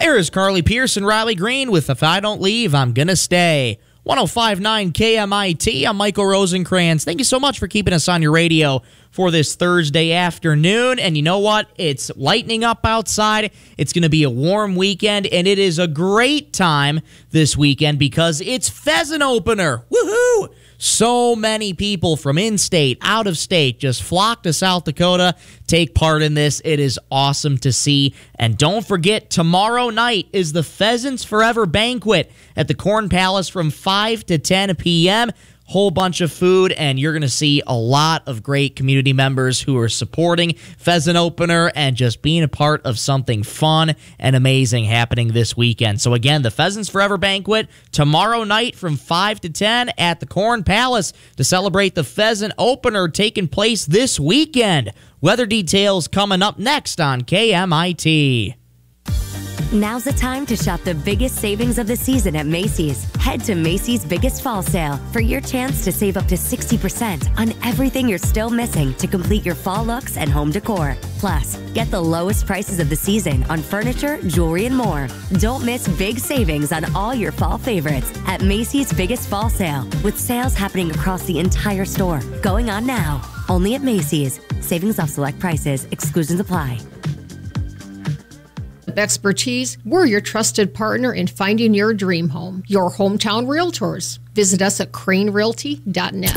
There's Carly Pierce and Riley Green with If I Don't Leave, I'm Gonna Stay. 105.9 KMIT. I'm Michael Rosencrantz. Thank you so much for keeping us on your radio for this Thursday afternoon. And you know what? It's lightening up outside. It's going to be a warm weekend, and it is a great time this weekend because it's Pheasant Opener. Woohoo! So many people from in-state, out-of-state just flock to South Dakota, take part in this. It is awesome to see. And don't forget, tomorrow night is the Pheasants Forever Banquet at the Corn Palace from 5 to 10 p.m., whole bunch of food, and you're going to see a lot of great community members who are supporting Pheasant Opener and just being a part of something fun and amazing happening this weekend. So again, the Pheasants Forever Banquet tomorrow night from 5 to 10 at the Corn Palace to celebrate the Pheasant Opener taking place this weekend. Weather details coming up next on KMIT. Now's the time to shop the biggest savings of the season at Macy's. Head to Macy's Biggest Fall Sale for your chance to save up to 60% on everything you're still missing to complete your fall looks and home decor. Plus, get the lowest prices of the season on furniture, jewelry, and more. Don't miss big savings on all your fall favorites at Macy's Biggest Fall Sale, with sales happening across the entire store. Going on now. Only at Macy's. Savings off select prices. Exclusions apply. With expertise, we're your trusted partner in finding your dream home. Your hometown realtors. Visit us at cranerealty.net.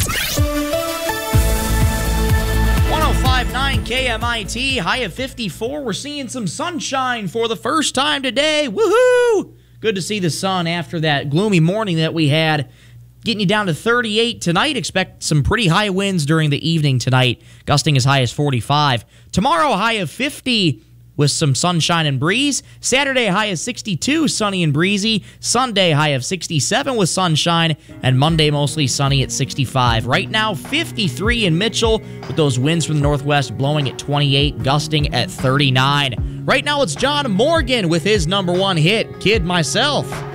105.9 KMIT, high of 54. We're seeing some sunshine for the first time today. Woohoo! Good to see the sun after that gloomy morning that we had. Getting you down to 38 tonight. Expect some pretty high winds during the evening tonight, gusting as high as 45. Tomorrow, high of 50. With some sunshine and breeze. Saturday, high of 62, sunny and breezy. Sunday, high of 67 with sunshine. And Monday, mostly sunny at 65. Right now, 53 in Mitchell, with those winds from the northwest blowing at 28, gusting at 39. Right now, it's John Morgan with his number one hit, Kid Myself.